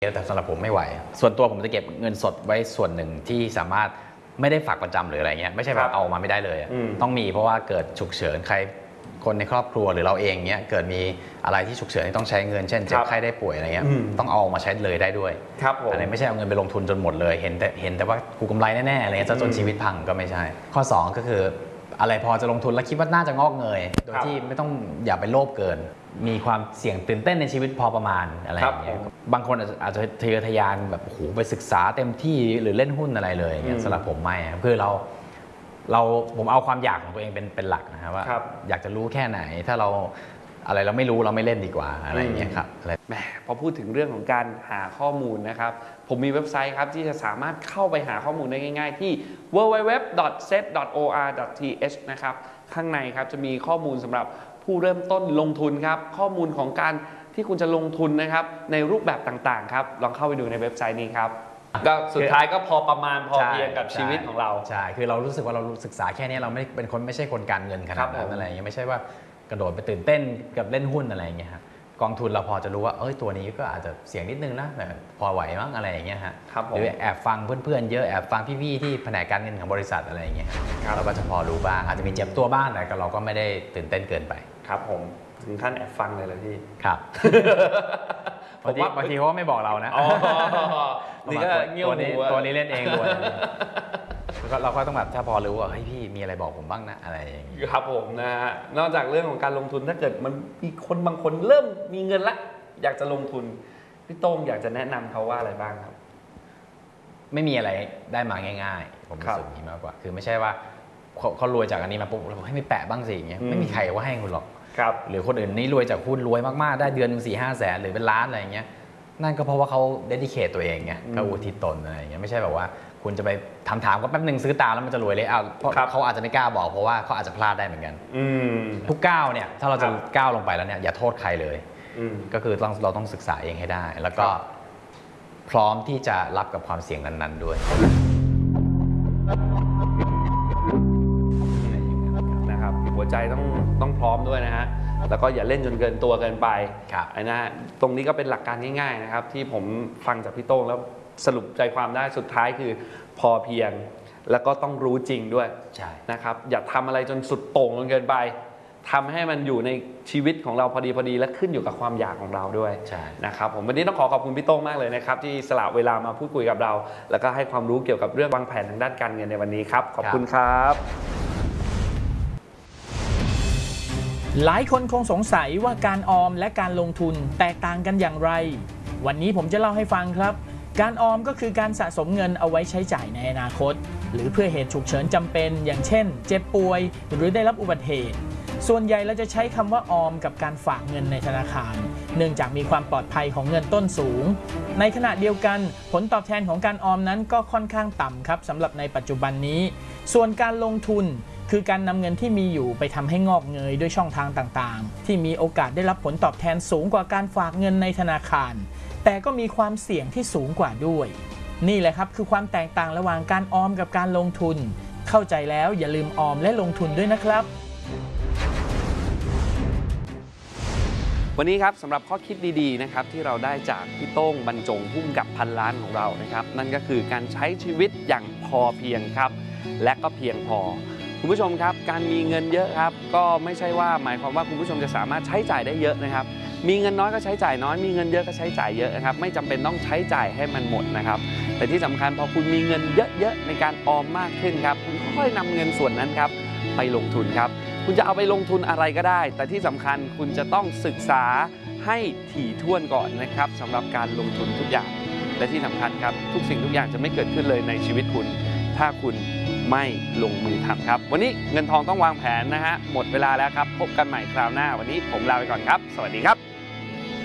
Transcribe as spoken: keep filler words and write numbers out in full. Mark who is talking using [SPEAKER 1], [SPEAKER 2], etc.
[SPEAKER 1] แต่สำหรับผมไม่ไหวส่วนตัวผมจะเก็บเงินสดไว้ส่วนหนึ่งที่สามารถไม่ได้ฝากประจำหรืออะไรเงี้ยไม่ใช่แบบเอามาไม่ได้เลยต้องมีเพราะว่าเกิดฉุกเฉินใครคนในครอบครัวหรือเราเองเนี้ยเกิดมีอะไรที่ฉุกเฉินที่ต้องใช้เงินเช่นเจ็บไข้ได้ป่วยอะไรเงี้ยต้องเอามาใช้เลยได้ด้วยอะไรไม่ใช่เอาเงินไปลงทุนจนหมดเลยเห็นแต่เห็นแต่ว่ากูกำไรแน่ๆอะไรเงี้ยจนชีวิตพังก็ไม่ใช่ข้อสองก็คืออะไรพอจะลงทุนแล้วคิดว่าน่าจะงอกเงยโดยที่ไม่ต้องอย่าไปโลภเกินมีความเสี่ยงตื่นเต้นในชีวิตพอประมาณอะไรอย่างเงี้ยบางคนอาจจะทะเยอทะยานแบบโอ้โหไปศึกษาเต็มที่หรือเล่นหุ้นอะไรเลยอย่างเงี้ยสำหรับผมไม่คือเราเราผมเอาความอยากของตัวเองเป็นเป็นหลักนะครับว่าอยากจะรู้แค่ไหนถ้าเราอะไรเราไม่รู้เราไม่เล่นดีกว่าอะไรอย่างเงี้ยครับ
[SPEAKER 2] แหมพอพูดถึงเรื่องของการหาข้อมูลนะครับผมมีเว็บไซต์ครับที่จะสามารถเข้าไปหาข้อมูลได้ง่ายๆที่ ดับเบิลยู ดับเบิลยู ดับเบิลยู ดอท เซต ดอท โอ อาร์ ดอท ที เอช นะครับข้างในครับจะมีข้อมูลสำหรับผู้เริ่มต้นลงทุนครับข้อมูลของการที่คุณจะลงทุนนะครับในรูปแบบต่างๆครับลองเข้าไปดูในเว็บไซต์นี้ครับก็สุดท้ายก็พอประมาณพอเพียงกับชีวิตของเรา
[SPEAKER 1] ใช่คือเรารู้สึกว่าเราศึกษาแค่นี้เราไม่เป็นคนไม่ใช่คนการเงินขนาดนั้นอะไรอย่างเงี้ยไม่ใช่ว่ากระโดดไปตื่นเต้นกับเล่นหุ้นอะไรอย่างเงี้ยครับกองทุนเราพอจะรู้ว่าเอ้ยตัวนี้ก็อาจจะเสี่ยงนิดนึงนะแต่พอไหวมั้งอะไรอย่างเงี้ยฮะหรือแอบฟังเพื่อนๆเยอะแอบฟังพี่ๆที่แผนกการเงินของบริษัทอะไรอย่างเงี้ยเราก็จะพอรู้บ้างอาจจะมีเจ็บตัวบ้างแต่เราก็ไม่ได้ตื่นเต้นเกินไป
[SPEAKER 2] ครับผมถึงขั้นแอบฟังเลยเลยพี่
[SPEAKER 1] ครับบางทีบางทีเขาก็ไม่บอกเรานะ
[SPEAKER 2] นี่ก็เงี้ยวหู
[SPEAKER 1] ตัวนี้เล่นเองด้วยเราก็ต้องแบบถ้าพอรู้ว่าเฮ้ยพี่มีอะไรบอกผมบ้างนะอะไรอย่างนี้
[SPEAKER 2] ครับผมนะฮะนอกจากเรื่องของการลงทุนถ้าเกิดมันมีคนบางคนเริ่มมีเงินละอยากจะลงทุนพี่โต้งอยากจะแนะนำเขาว่าอะไรบ้างครับ
[SPEAKER 1] ไม่มีอะไรได้มาง่ายๆผมรู้สึกนี้มากกว่าคือไม่ใช่ว่าเขารวยจากอันนี้มาปุ๊บเราให้ไม่แปะบ้างสิอย่างเงี้ยไม่มีใครว่าให้คุณหรอกหรือคนอื่นนี่รวยจากหุ้นรวยมากๆได้เดือนหนึ่งสี่ห้าแสนหรือเป็นล้านอะไรอย่างเงี้ยนั่นก็เพราะว่าเขาเดดิเคทตัวเองไงเขาอุทิศตนอะไรอย่างเงี้ยไม่ใช่แบบว่าคุณจะไปถามถามก็แป๊บหนึ่งซื้อตามแล้วมันจะรวยเลยอ้าวเพราะเขาอาจจะไม่กล้าบอกเพราะว่าเขาอาจจะพลาดได้เหมือนกันทุกก้าวเนี่ยถ้าเราจะก้าวลงไปแล้วเนี่ยอย่าโทษใครเลยก็คือต้องเราต้องศึกษาเองให้ได้แล้วก็พร้อมที่จะรับกับความเสี่ยงนั้นๆด้วย
[SPEAKER 2] นะครับหัวใจต้องต้องพร้อมด้วยนะฮะแล้วก็อย่าเล่นจนเกินตัวเกินไปนะฮะตรงนี้ก็เป็นหลักการง่ายๆนะครับที่ผมฟังจากพี่โต้งแล้วสรุปใจความได้สุดท้ายคือพอเพียงแล้วก็ต้องรู้จริงด้วยนะครับอย่าทำอะไรจนสุดโต่งจนเกินไปทำให้มันอยู่ในชีวิตของเราพอดีพอดีและขึ้นอยู่กับความอยากของเราด้วยนะครับผมวันนี้ต้องขอขอบคุณพี่โต้งมากเลยนะครับที่สละเวลามาพูดคุยกับเราแล้วก็ให้ความรู้เกี่ยวกับเรื่องวางแผนทางด้านการเงินในวันนี้ครับขอบคุณครับ
[SPEAKER 3] หลายคนคงสงสัยว่าการออมและการลงทุนแตกต่างกันอย่างไรวันนี้ผมจะเล่าให้ฟังครับการออมก็คือการสะสมเงินเอาไว้ใช้จ่ายในอนาคตหรือเพื่อเหตุฉุกเฉินจำเป็นอย่างเช่นเจ็บป่วยหรือได้รับอุบัติเหตุส่วนใหญ่เราจะใช้คำว่าออมกับการฝากเงินในธนาคารเนื่องจากมีความปลอดภัยของเงินต้นสูงในขณะเดียวกันผลตอบแทนของการออมนั้นก็ค่อนข้างต่ำครับสำหรับในปัจจุบันนี้ส่วนการลงทุนคือการนำเงินที่มีอยู่ไปทำให้งอกเงยด้วยช่องทางต่างๆที่มีโอกาสได้รับผลตอบแทนสูงกว่าการฝากเงินในธนาคารแต่ก็มีความเสี่ยงที่สูงกว่าด้วยนี่แหละครับคือความแตกต่างระหว่างการออมกับการลงทุนเข้าใจแล้วอย่าลืมออมและลงทุนด้วยนะครับ
[SPEAKER 2] วันนี้ครับสำหรับข้อคิดดีๆนะครับที่เราได้จากพี่โต้งบรรจงพุ่มกับพันล้านของเรานะครับนั่นก็คือการใช้ชีวิตอย่างพอเพียงครับและก็เพียงพอคุณผู้ชมครับการมีเงินเยอะครับก็ไม่ใช่ว่าหมายความว่าคุณผู้ชมจะสามารถใช้จ่ายได้เยอะนะครับมีเงินน้อยก็ใช้จ่ายน้อยมีเงินเยอะก็ใช้จ่ายเยอะนะครับไม่จำเป็นต้องใช้จ่ายให้มันหมดนะครับแต่ที่สำคัญพอคุณมีเงินเยอะๆในการออมมากขึ้นครับคุณค่อยนำเงินส่วนนั้นครับไปลงทุนครับคุณจะเอาไปลงทุนอะไรก็ได้แต่ที่สำคัญคุณจะต้องศึกษาให้ถี่ถ้วนก่อนนะครับสำหรับการลงทุนทุกอย่างและที่สำคัญครับทุกสิ่งทุกอย่างจะไม่เกิดขึ้นเลยในชีวิตคุณถ้าคุณไม่ลงมือทำครับวันนี้เงินทองต้องวางแผนนะฮะหมดเวลาแล้วครับพบกันใหม่คราวหน้าวันนี้ผมลาไปก่อนครับสวัสดีครับ